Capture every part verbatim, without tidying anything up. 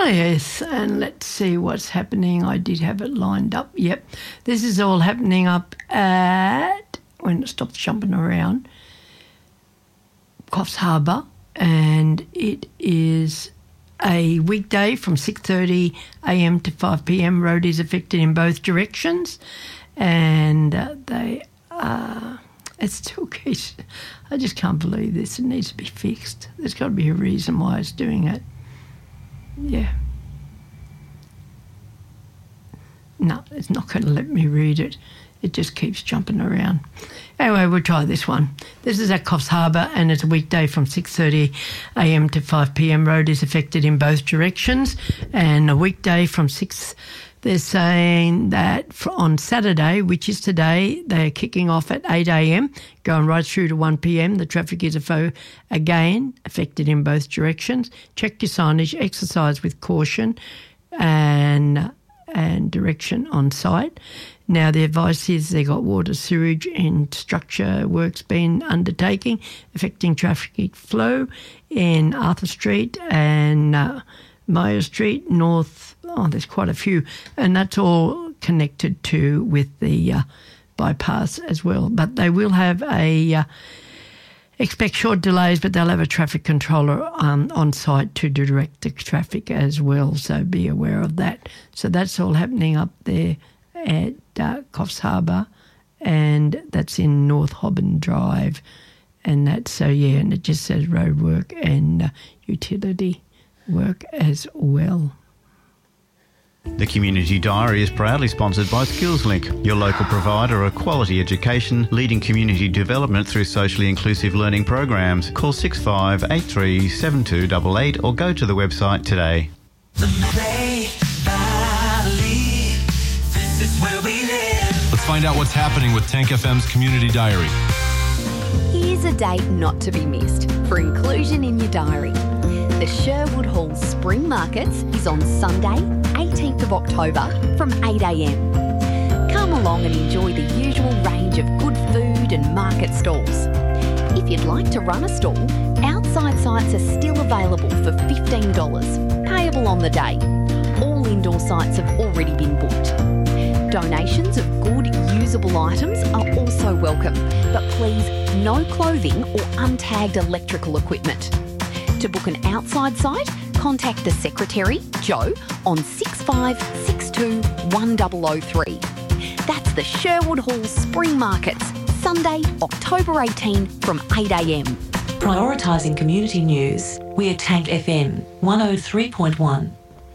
Oh, yes, and let's see what's happening. I did have it lined up. Yep, this is all happening up at, when it stops jumping around, Coffs Harbour, and it is a weekday from six thirty a m to five p m. Road is affected in both directions, and uh, they are, it still keeps, I just can't believe this. It needs to be fixed. There's got to be a reason why it's doing it. Yeah. No, it's not going to let me read it. It just keeps jumping around. Anyway, we'll try this one. This is at Coffs Harbour, and it's a weekday from six thirty a m to five p m. Road is affected in both directions, and a weekday from six. They're saying that for on Saturday, which is today, they're kicking off at eight a m, going right through to one p m. The traffic is a again affected in both directions. Check your signage, exercise with caution, and and direction on site. Now, the advice is they've got water, sewage and structure works being undertaking, affecting traffic flow in Arthur Street and uh, Meyer Street, North, oh, there's quite a few, and that's all connected to with the uh, bypass as well. But they will have a, uh, expect short delays, but they'll have a traffic controller um, on site to direct the traffic as well, so be aware of that. So that's all happening up there at uh, Coffs Harbour, and that's in North Hobben Drive, and that's, so yeah, and it just says road work and uh, utility work as well. The Community Diary is proudly sponsored by SkillsLink, your local provider of quality education, leading community development through socially inclusive learning programs. Call six five eight three seven two eight eight or go to the website today. The Bay Valley, this is where we live. Let's find out what's happening with Tank F M's Community Diary. Here's a date not to be missed for inclusion in your diary. The Sherwood Hall Spring Markets is on Sunday, eighteenth of October from eight a m. Come along and enjoy the usual range of good food and market stalls. If you'd like to run a stall, outside sites are still available for fifteen dollars, payable on the day. All indoor sites have already been booked. Donations of good, usable items are also welcome, but please no clothing or untagged electrical equipment. To book an outside site, contact the Secretary, Joe, on six five six two one zero zero three. That's the Sherwood Hall Spring Markets, Sunday, October eighteenth from eight a m. Prioritising community news, we're Tank F M one oh three point one.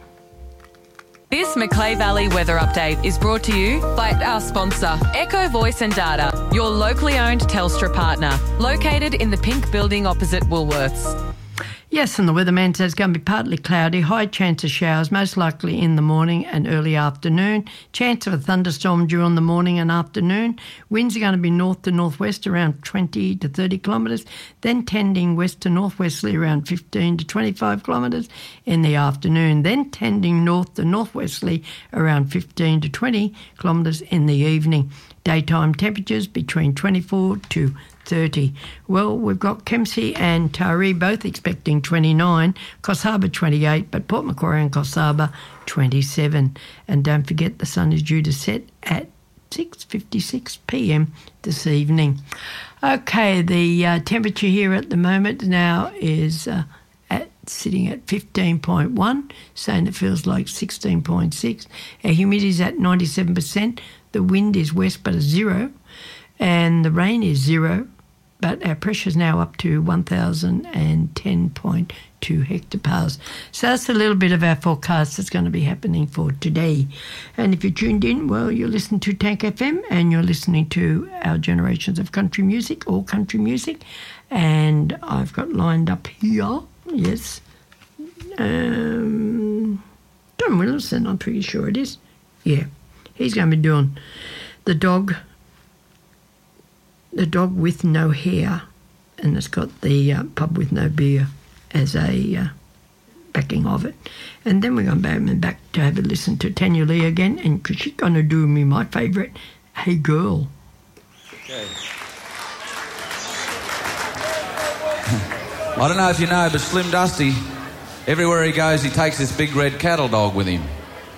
This Macleay Valley weather update is brought to you by our sponsor, Echo Voice and Data, your locally owned Telstra partner, located in the pink building opposite Woolworths. Yes, and the weatherman says it's going to be partly cloudy, high chance of showers, most likely in the morning and early afternoon. Chance of a thunderstorm during the morning and afternoon. Winds are going to be north to northwest around twenty to thirty kilometres, then tending west to northwesterly around fifteen to twenty-five kilometres in the afternoon, then tending north to northwesterly around fifteen to twenty kilometres in the evening. Daytime temperatures between twenty-four to thirty. Well, we've got Kempsey and Taree both expecting twenty-nine, Coffs Harbour twenty-eight, but Port Macquarie and Coffs Harbour twenty-seven. And don't forget the sun is due to set at six fifty-six p m this evening. Okay, the uh, temperature here at the moment now is uh, at sitting at fifteen point one, saying it feels like sixteen point six. Our humidity is at ninety-seven percent. The wind is west but a zero, and the rain is zero, but our pressure is now up to one thousand ten point two hectopascals. So that's a little bit of our forecast that's going to be happening for today. And if you're tuned in, well, you're listening to Tank F M and you're listening to our Generations of Country Music, all country music. And I've got lined up here, yes, um, John Wilson, I'm pretty sure it is. Yeah, he's going to be doing The Dog... The Dog with No Hair, and it's got the uh, Pub with No Beer as a uh, backing of it. And then we're going back and back to have a listen to Tanya Lee again, and because she's going to do me my favourite, Hey Girl. Okay. I don't know if you know, but Slim Dusty Everywhere he goes, he takes this big red cattle dog with him.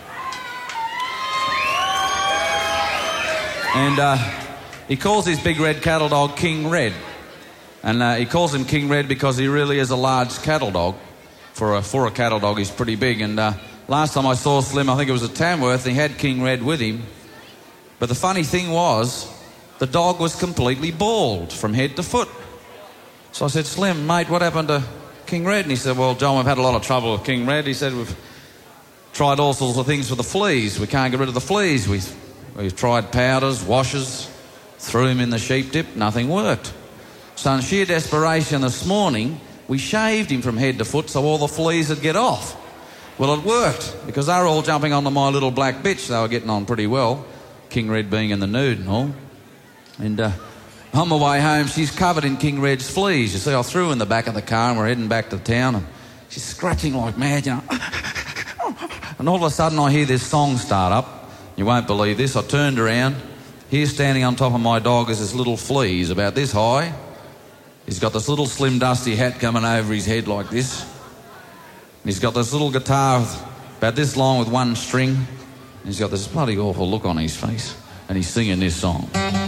And uh, he calls his big red cattle dog King Red. And uh, he calls him King Red because he really is a large cattle dog. For a, for a cattle dog, he's pretty big. And uh, last time I saw Slim, I think it was at Tamworth, and he had King Red with him. But the funny thing was, the dog was completely bald from head to foot. So I said, Slim, mate, what happened to King Red? And he said, well, John, we've had a lot of trouble with King Red. He said, we've tried all sorts of things for the fleas. We can't get rid of the fleas. We, we've tried powders, washes, threw him in the sheep dip, nothing worked. So in sheer desperation this morning, we shaved him from head to foot so all the fleas would get off. Well, it worked, because they were all jumping onto my little black bitch. They were getting on pretty well, King Red being in the nude and all. And uh, on my way home, she's covered in King Red's fleas. You see, I threw her in the back of the car and we're heading back to town, and she's scratching like mad, you know. And all of a sudden I hear this song start up. You won't believe this. I turned around. Here standing on top of my dog is this little flea. He's about this high. He's got this little slim dusty hat coming over his head like this. And he's got this little guitar with, about this long with one string. And he's got this bloody awful look on his face. And he's singing this song.